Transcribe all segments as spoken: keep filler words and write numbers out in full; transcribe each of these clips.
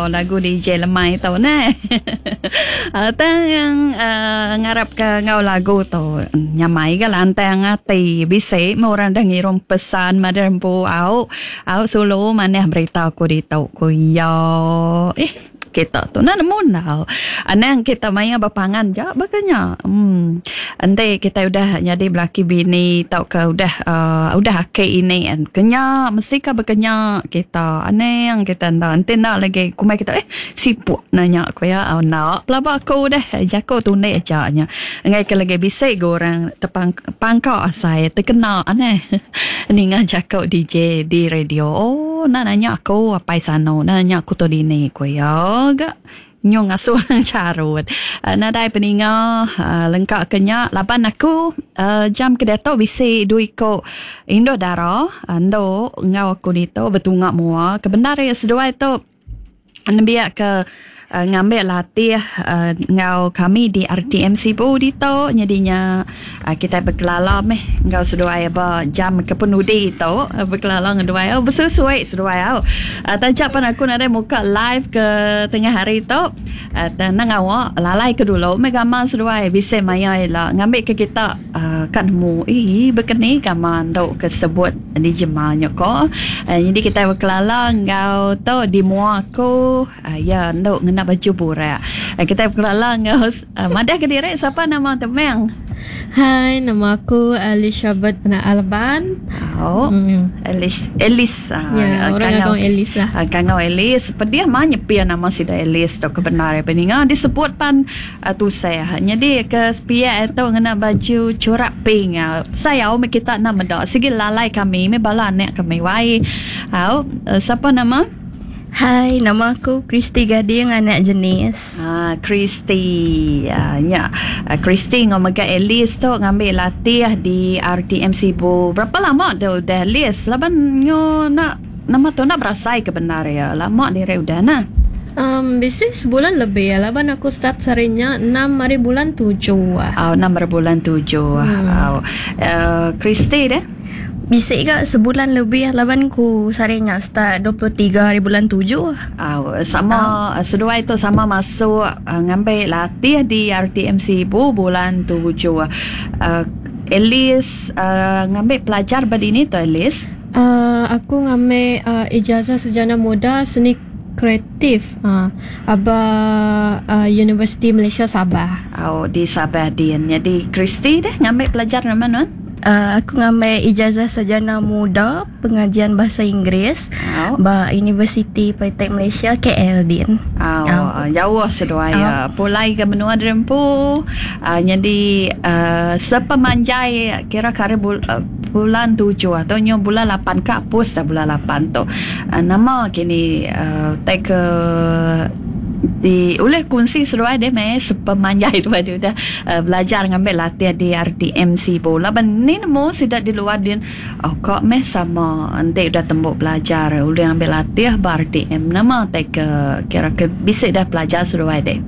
ngau lagu D J Lemai tau ne. uh, Tang yang uh, ngarap ke ngau lagu tu nyamai ke lantai ngati bise orang dah ngirim pesan madam pu au au solo maneh berita aku di tau ku ya eh kita tu nak munau anang kita maya bapangan ja bakanya hmm ande kita udah jadi belaki bini tau ke udah uh, udah ke ini an kenya mesti ka bakanya kita anang kita ndak ante nak lagi kumai kita eh sibuk nanya aku ya au nak pelaba aku dah jako tu ne aja nya ngai ke lagi bisa gorang tepang pangkau asai terkenal aneh ni ngajak D J di radio oh nak nanya aku apa isano nanya aku tu di ni ko ya ga nyong asu carut uh, nadai peninga uh, lengkap kenya laban aku uh, jam kedato bisi dui ko indo daro ando ngau aku nito betungak mua kebenar ya sedua itu nambiak ke Uh, ngambil latih uh, ngau kami di R T M C bu dito nyadinya uh, kita berkelala meh ngau seduai ba jam ke penudi tu uh, berkelala ngeduai oh bersesuai seduai au uh, tajak pan aku nak muka live ke tengah hari tu uh, tenang awak lalai ke dulu me gambar seduai bisa maya lah ngambil ke kita uh, kan mu eh berkeni gambar dok ke sebut di jemanya ko uh, jadi kita berkelala ngau tu di mua aku uh, ya dok nak baju bura. Kita berkenalan dengan uh, Madah Kediri. Siapa nama temeng? Hai, nama aku Elizabeth Anak Alban. Oh, mm. Elis, Elis. Ya, uh, orang kang Elis lah. Uh, kang Elis. Pedia mah nyepia nama sida Elis tu kebenaran peninga disebut pan uh, tu saya. Jadi ke sepia itu ngena baju corak pink. Uh, saya au kita nama dak. Sigi lalai kami, me bala nek kami wai. Au, uh, siapa nama? Hai, nama aku Kristi Gading, anak jenis. Ah, Kristi. Ah, ya. Ah, Kristi ngomong Elis tu ngambil latih di R T M C bu. Berapa lama tu dah Elis? Laban nyo nak nama tu nak berasai kebenar ya. Lama dia udah nah. Um, bisa sebulan lebih ya. Laban aku start sarinya enam hari bulan tujuh. Oh, enam hari bulan tujuh. Hmm. Oh. Uh, Kristi deh. Bisa ke sebulan lebih laban ku sarinya start dua puluh tiga hari bulan tujuh. Oh, sama uh. sedua itu sama masuk uh, ngambil latih di R T M C bu bulan tujuh. Uh, Elis uh, ngambil pelajar badini tu Elis? Uh, aku ngambil uh, ijazah sarjana muda seni kreatif uh, aba uh, Universiti Malaysia Sabah. Oh, di Sabah din. Jadi Kristi deh ngambil pelajar mana? Uh, aku ngambil ijazah sarjana muda pengajian bahasa Inggeris oh. ba Universiti Politeknik Malaysia K L din. Oh, oh. Jauh sedua ya. Oh. Pulai ke benua rempu. Uh, jadi uh, sepemanjai kira kira bul, uh, bulan tujuh atau nyo bulan lapan ke hapus dah bulan lapan tu. Uh, nama kini uh, take uh, di oleh kunci seruai dia meh sepemanjai tu dia dah uh, belajar ngambil latihan di R T M C bola ban ni nemu sudah di luar din oh kok meh sama ante udah tembok belajar oleh ngambil latihan bar R T M nama tak ke kira ke bisa dah belajar seruai dia.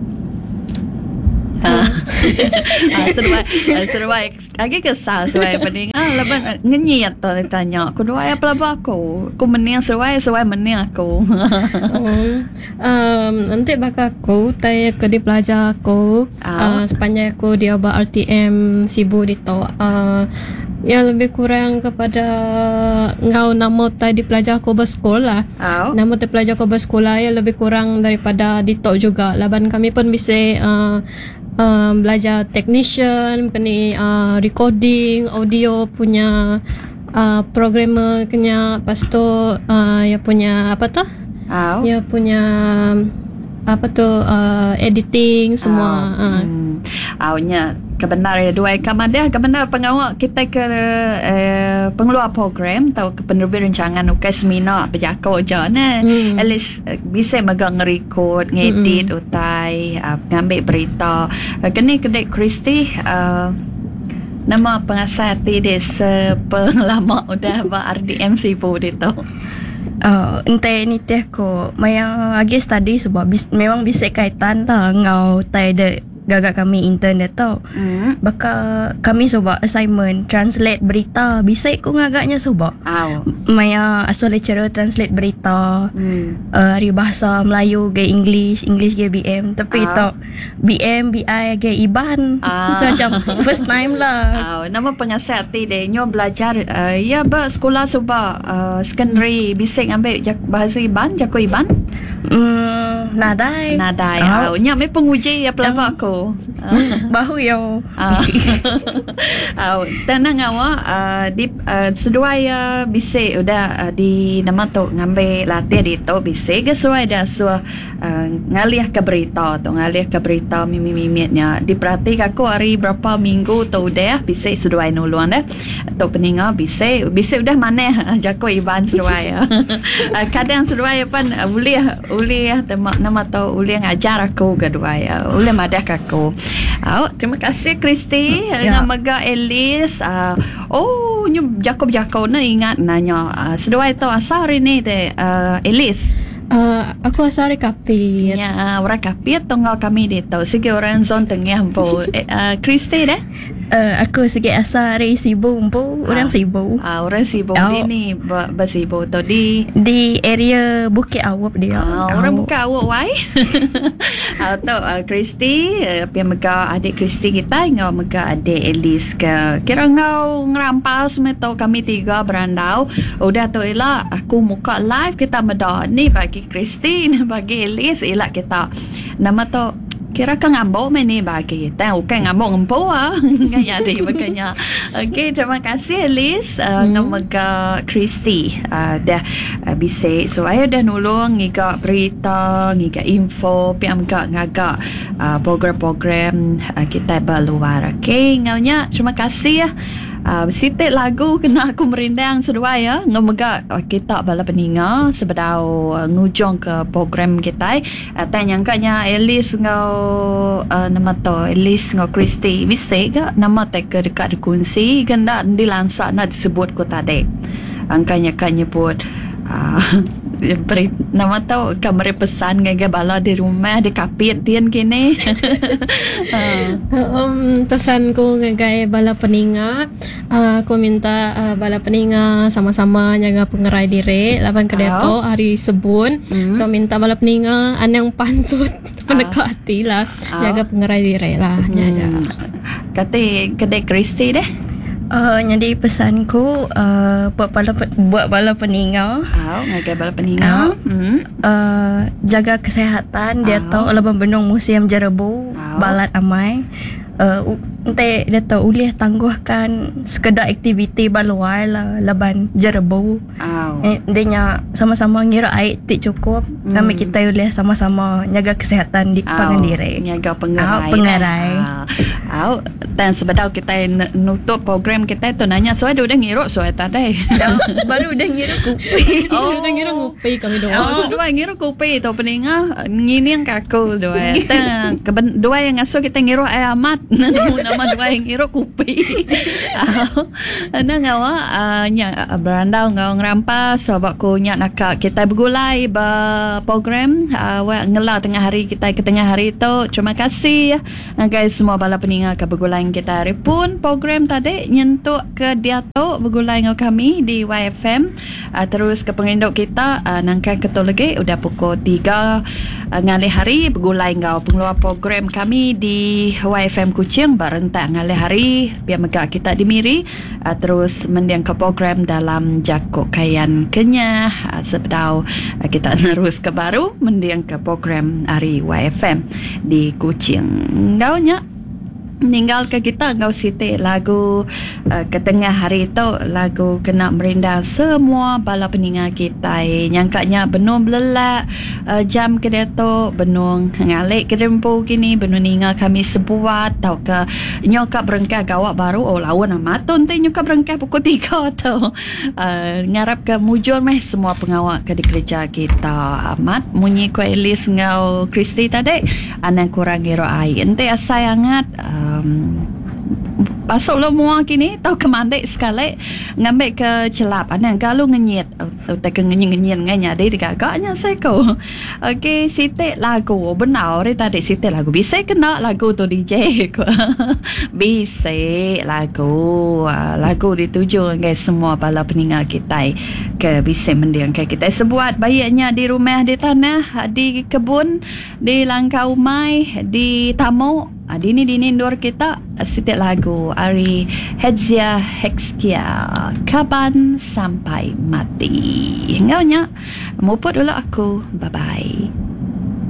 Ah, seruai seruai agak kesal seruai pening ah lepas ngenyit tu tanya aku doa apa apa aku aku mening seruai seruai mening aku um, um, nanti bakal aku tanya ke di pelajar aku oh. uh, sepanjang aku dia buat R T M sibuk di tu uh, ya lebih kurang kepada ngau nama tadi pelajar aku bersekolah oh. nama tadi pelajar aku bersekolah ya lebih kurang daripada di tu juga laban kami pun bisa uh, Um, belajar technician, kena uh, recording, audio punya uh, programmer kena, lepas tu uh, ya punya apa tu? Oh. Ya punya apa tu uh, editing semua. Oh. Uh. Hmm. Awnya kebenar ya dua kamar dia kebenar pengawal kita ke uh, pengeluar program atau ke penerbit rancangan ukai seminar pejako je nah hmm. at least uh, bisa megang record ngedit hmm. utai uh, ngambil berita uh, kini kedek Kristi uh, nama pengasati dia sepelama udah ba R D M C po dito. Uh, entah ni teh ko maya agi study sebab bis, memang bisa kaitan tah ngau tai de gagak kami intern dia tau. Hmm. Baka kami cuba assignment translate berita. Bisa ko ngagaknya cuba. Aw. Maya asal lecturer translate berita. Hmm. Uh, hari bahasa Melayu ke English, English ke B M. Tapi Ah. tau B M, B I ke Iban. Ah. Macam first time lah. Aw, nama pengasas ti deh nyo belajar uh, ya ba sekolah suba uh, secondary bising ambil jak, bahasa Iban, Jako Iban. Hmm, nadai. Nadai. Ah. Aw, nya me penguji ya pelaba ko. Bahu yo. Ah. Aw, tenang awa uh, di uh, seduai uh, bising udah uh, di nama tu ngambil latih di tu bising ke sesuai dah so uh, ngalih ke berita tu ngalih ke berita mimi-mimitnya diperhati aku hari berapa minggu tu dah bising seduai nuluan dah tu peninga bising bising udah mana Jako Iban seduai uh, kadang seduai pan uh, boleh boleh tema nama tu boleh ngajar aku kedua ya boleh madah aku. Oh, terima kasih Kristi Ya. dengan Mega Elis. Uh, oh, nyu Jakob-Jakob na ingat nanya uh, seduai tu asal hari ni de uh, Elis. Uh, aku asal dari Kapit. Ya, orang Kapit tunggal kami di tu. Sige orang zon tengah po. Eh, uh, Kristi deh. Uh, aku sikit asal dari Sibu Umpu, orang Sibu. Ah, orang Sibu Oh. di ni ba, ba Sibu tu di Di area Bukit Awap dia. Ah, orang buka awak wai. Ah, tu uh, Kristi, uh, pi mega adik Kristi kita ngau mega adik Elis ke. Kira ngau ngerampas meto kami tiga berandau. Udah tu ila aku muka live kita meda ni bagi Kristi bagi Elis ila kita. Nama tu kira ka ngambok meni bagi tahu kan ngambok ngampo ah ngaya di makanya. Okey, terima kasih Elis uh, hmm. ngamaga Kristi uh, dah uh, bisa so ayo dah nulung ngiga berita ngiga info piam ga ngaga uh, program-program uh, kita berluar. Okey, ngaunya terima kasih ya. Uh, sitik lagu kena aku merindang sedua ya ngomega uh, kita bala peninga sebedau uh, ngujung ke program kita uh, tanya nyangkanya Elis ngau uh, nama tu Elis ngau Kristi bisa ke nama tak ke dekat kunci kena dilansak nak disebut ko tadi angkanya kan nyebut uh, beri nama tahu kamera pesan gaya bala di rumah di Kapit dian kini. uh. Um, pesanku ngagai bala peninga, uh, aku minta uh, bala peninga sama-sama jaga pengerai diri lapan kedai tu hari sebun. Mm. So minta bala peninga anang pansut pendekat hati lah Oh. jaga pengerai diri lah nyaja. Hmm. Kata kedai Kristi deh. Uh, jadi pesanku uh, buat bala buat bala peninga Oh, ngagai bala peninga. Oh. Hmm. uh, jaga kesihatan dia Oh. tahu laban benung museum Jerebu Oh. balat amai uh, ente dia tahu ulih tangguhkan sekedar aktiviti baluai lah laban Jerebu Oh. eh, dia nya sama-sama ngira air tik cukup Hmm. kami kita ulih sama-sama jaga kesihatan di pangan diri. Nyaga pengerai. Oh, pengerai. Oh, dan sebedau kita n- nutup program kita tu nanya soal dia udah ngiruk soal tadi. Baru dah ngira kupi. Oh, Udah ngira ngupi kami doa. Oh, dua ngira kopi tu peninga ngini yang kaku dua. Tang keben dua yang asuh kita ngira ai amat. Nama dua yang ngira kopi. Ana ngawa nya berandau ngau ngerampas sebab ko nya nak kita bergulai ba program wa ngela tengah hari kita ke tengah hari tu. Terima kasih guys semua bala peninga ke bergulai kita hari pun program tadi nyentuk ke dia tu bergulai ngau kami di Y F M. Uh, terus ke penginduk kita uh, nangkan ketul lagi udah pukul tiga uh, ngalih hari bergulai ngau pengeluar program kami di Y F M Kuching berentak ngalih hari biar megak kita di Miri uh, terus mendiang ke program dalam Jakok Kayan Kenyah uh, sebedau uh, kita terus ke baru mendiang ke program hari Y F M di Kuching ngaunya Ninggal ke kita ngau siti lagu uh, ke tengah hari tu lagu kena merindang semua bala peninga kita nyangkanya benung belelak uh, jam ke dia tu benung ngalik ke dempu kini benung ninga kami sebuat tau ke nyokap berengkah gawak baru oh lawan amat tu nanti nyokap berengkah pukul tiga tu uh, ngarap ke mujur meh semua pengawak ke di kerja kita amat munyi ku Elis ngau Kristi tadi anak kurang hero ai ente asai angat uh, Um, pasok lo mua kini tau kemandai sekali ngambil ke celap anan kalau ngenyit tau tak ngenyit ngenya dia digagaknya saya ko. Okey, sitik lagu benar ri tadi sitik lagu bisa kena lagu tu D J ko. Bisa lagu lagu dituju guys semua bala peninggal kita ke bisa mendiang ke kita sebuat baiknya di rumah di tanah di kebun di langkau mai di tamu dini dini indoor kita sitik lagu Ari Hedzia Hexkia Kapan Sampai Mati. Ngaunya muput dulu aku. Bye bye.